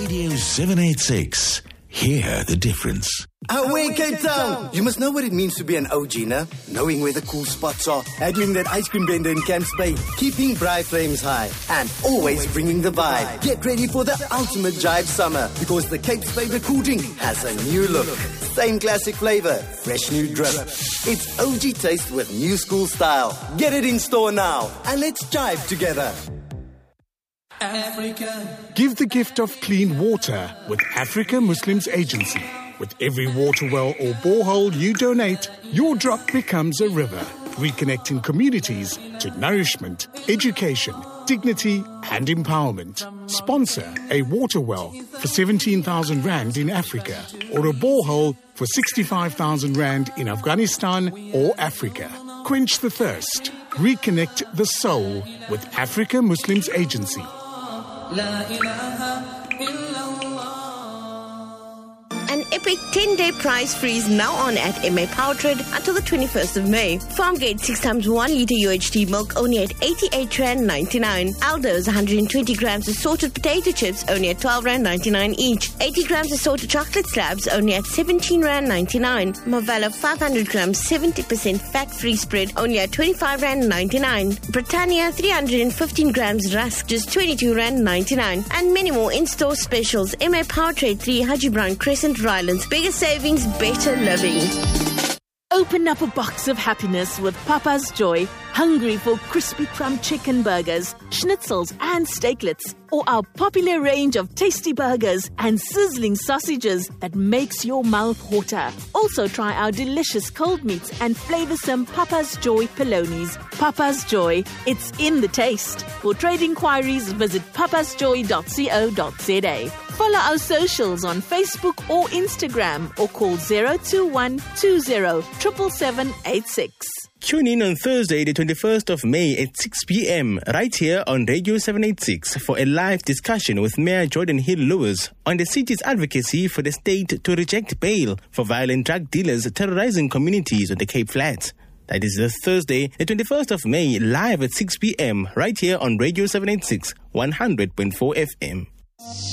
Radio 786. Hear the difference. Away Cape Town! You must know what it means to be an OG, nah? Knowing where the cool spots are, handling that ice cream vendor in Camps Bay, keeping bright flames high, and always bringing the vibe. Get ready for the ultimate jive summer, because the Cape's favorite cool drink has a new look. Same classic flavor, fresh new drip. It's OG taste with new school style. Get it in store now, and let's jive together. Africa. Give the gift of clean water with Africa Muslims Agency. With every water well or borehole you donate, your drop becomes a river, reconnecting communities to nourishment, education, dignity and empowerment. Sponsor a water well for 17,000 Rand in Africa or a borehole for 65,000 Rand in Afghanistan or Africa. Quench the thirst. Reconnect the soul with Africa Muslims Agency. An epic 10-day price freeze now on at MA Powertrade until the 21st of May. Farmgate 6 times 1 litre UHT milk only at 88.99 Rand. Aldo's 120 grams assorted potato chips only at 12.99 Rand each. 80 grams assorted chocolate slabs only at 17.99 Rand. Marvella 500 grams 70% fat-free spread only at 25.99 Rand. Britannia 315 grams rusk just 22.99 Rand. And many more in-store specials. MA Powertrade 3 Haji Brown Crescent, Rylands. Bigger savings, better living. Open up a box of happiness with Papa's Joy. Hungry for crispy crumb chicken burgers, schnitzels and steaklets, or our popular range of tasty burgers and sizzling sausages that makes your mouth water. Also try our delicious cold meats and flavoursome Papa's Joy Polonies. Papa's Joy, it's in the taste. For trade inquiries, visit papasjoy.co.za. Follow our socials on Facebook or Instagram or call 021 20 77786. Tune in on Thursday, the 21st of May at 6 p.m. right here on Radio 786 for a live discussion with Mayor Jordan Hill-Lewis on the city's advocacy for the state to reject bail for violent drug dealers terrorizing communities on the Cape Flats. That is this Thursday, the 21st of May, live at 6 p.m. right here on Radio 786, 100.4 FM.